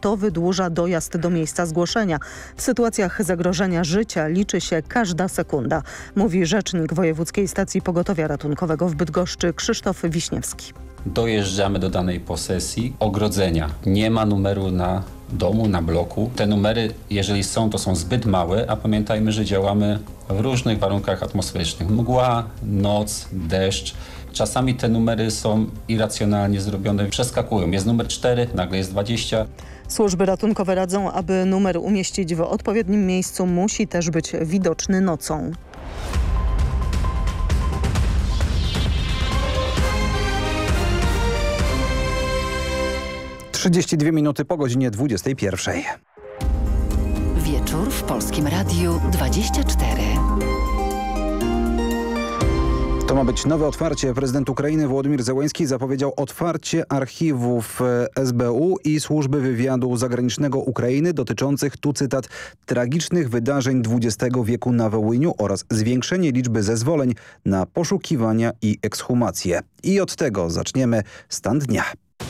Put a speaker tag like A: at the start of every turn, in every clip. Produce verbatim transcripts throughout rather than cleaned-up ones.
A: to wydłuża dojazd do miejsca zgłoszenia. W sytuacjach zagrożenia życia liczy się każda sekunda, mówi rzecznik Wojewódzkiej Stacji Pogotowia Ratunkowego w Bydgoszczy Krzysztof Wiśniewski.
B: Dojeżdżamy do danej posesji, ogrodzenia. Nie ma numeru na domu, na bloku. Te numery, jeżeli są, to są zbyt małe, a pamiętajmy, że działamy w różnych warunkach atmosferycznych. Mgła, noc, deszcz. Czasami te numery są irracjonalnie zrobione, przeskakują. Jest numer cztery, nagle jest dwadzieścia.
A: Służby ratunkowe radzą, aby numer umieścić w odpowiednim miejscu, musi też być widoczny nocą.
C: trzydzieści dwie minuty po godzinie dwudziestej pierwszej.
D: Wieczór w Polskim Radiu dwadzieścia cztery.
C: To ma być nowe otwarcie. Prezydent Ukrainy Wołodymyr Zełenski zapowiedział otwarcie archiwów S B U i Służby Wywiadu Zagranicznego Ukrainy dotyczących, tu cytat, tragicznych wydarzeń dwudziestego wieku na Wołyniu oraz zwiększenie liczby zezwoleń na poszukiwania i ekshumacje. I od tego zaczniemy stan dnia.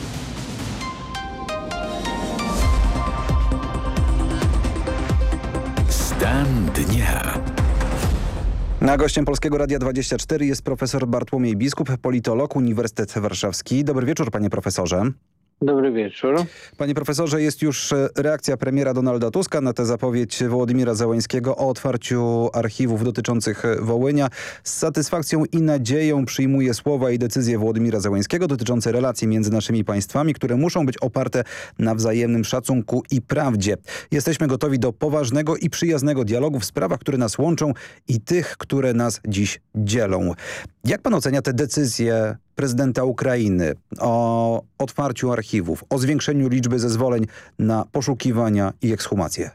E: Stan dnia.
C: Na gościem Polskiego Radia dwadzieścia cztery jest profesor Bartłomiej Biskup, politolog, Uniwersytet Warszawski. Dobry wieczór, panie profesorze.
F: Dobry wieczór.
C: Panie profesorze, jest już reakcja premiera Donalda Tuska na tę zapowiedź Wołodymyra Zełenskiego o otwarciu archiwów dotyczących Wołynia. Z satysfakcją i nadzieją przyjmuje słowa i decyzje Wołodymyra Zełenskiego dotyczące relacji między naszymi państwami, które muszą być oparte na wzajemnym szacunku i prawdzie. Jesteśmy gotowi do poważnego i przyjaznego dialogu w sprawach, które nas łączą i tych, które nas dziś dzielą. Jak pan ocenia te decyzje prezydenta Ukrainy o otwarciu archiwów, o zwiększeniu liczby zezwoleń na poszukiwania i ekshumacje?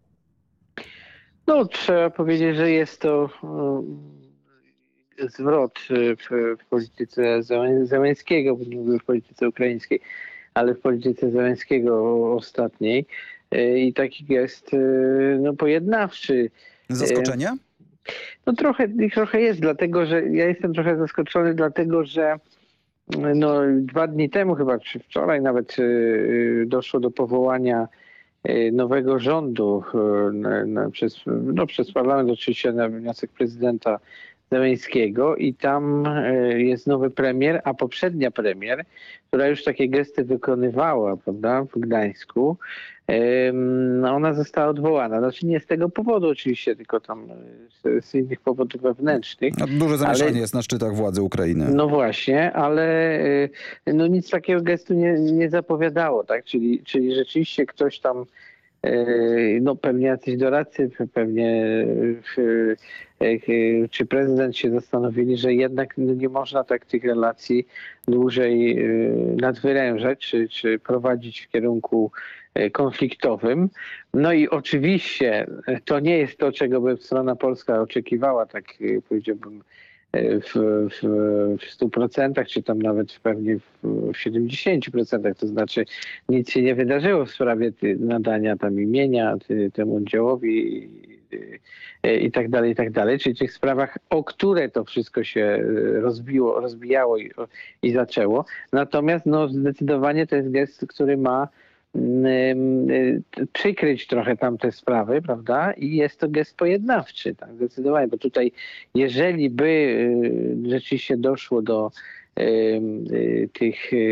F: No, trzeba powiedzieć, że jest to um, zwrot w, w polityce Zełenskiego, bo nie mówię w polityce ukraińskiej, ale w polityce Zełenskiego ostatniej. I taki gest no, pojednawczy.
C: Zaskoczenie?
F: No trochę, trochę jest, dlatego że ja jestem trochę zaskoczony, dlatego że no, dwa dni temu chyba, czy wczoraj nawet yy, doszło do powołania yy, nowego rządu yy, na, na, przez, no, przez parlament, oczywiście na wniosek prezydenta Zełenskiego i tam yy, jest nowy premier, a poprzednia premier, która już takie gesty wykonywała, prawda, w Gdańsku, No ona została odwołana. Znaczy nie z tego powodu oczywiście, tylko tam z, z innych powodów wewnętrznych.
C: No, duże zamieszanie
F: ale,
C: jest na szczytach władzy Ukrainy.
F: No właśnie, ale no nic takiego gestu nie, nie zapowiadało, tak? Czyli, czyli rzeczywiście ktoś tam, no pewnie jacyś doradcy, pewnie czy prezydent się zastanowili, że jednak nie można tak tych relacji dłużej nadwyrężać, czy, czy prowadzić w kierunku konfliktowym. No i oczywiście to nie jest to, czego by strona polska oczekiwała, tak powiedziałbym w, w, w stu procentach, czy tam nawet w pewnie w siedemdziesięciu procentach, to znaczy nic się nie wydarzyło w sprawie nadania tam imienia temu oddziałowi i, i tak dalej, i tak dalej, czyli w tych sprawach, o które to wszystko się rozbiło, rozbijało i, i zaczęło. Natomiast no, zdecydowanie to jest gest, który ma przykryć trochę tamte sprawy, prawda? I jest to gest pojednawczy, tak, zdecydowanie, bo tutaj jeżeli by rzeczywiście doszło do tych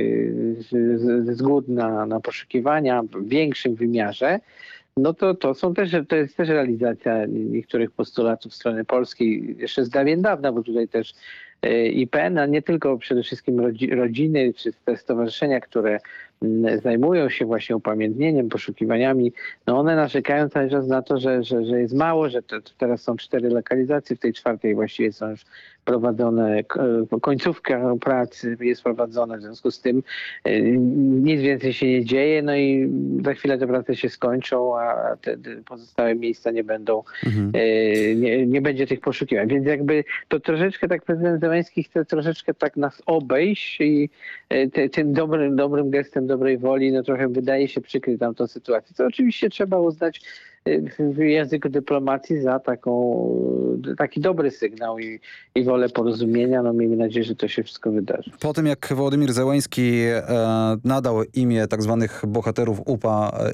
F: zgód na, na poszukiwania w większym wymiarze, no to, to, są też, to jest też realizacja niektórych postulatów strony polskiej jeszcze z dawien dawna, bo tutaj też I P N, a nie tylko przede wszystkim rodziny czy te stowarzyszenia, które zajmują się właśnie upamiętnieniem, poszukiwaniami, no one narzekają cały czas na to, że, że, że jest mało, że te, teraz są cztery lokalizacje, w tej czwartej właściwie są już prowadzone, końcówka pracy jest prowadzona, w związku z tym nic więcej się nie dzieje, no i za chwilę te prace się skończą, a te, te pozostałe miejsca nie będą, mhm. nie, nie będzie tych poszukiwań. Więc jakby to troszeczkę tak prezydent Zełenski chce troszeczkę tak nas obejść i te, tym dobrym, dobrym gestem dobrej woli, no trochę wydaje się przykryć tam tą sytuację, co oczywiście trzeba uznać w języku dyplomacji za taką, taki dobry sygnał i, i wolę porozumienia. No miejmy nadzieję, że to się wszystko wydarzy.
C: Po tym jak Wołodymyr Zełenski e, nadał imię tak zwanych bohaterów U P A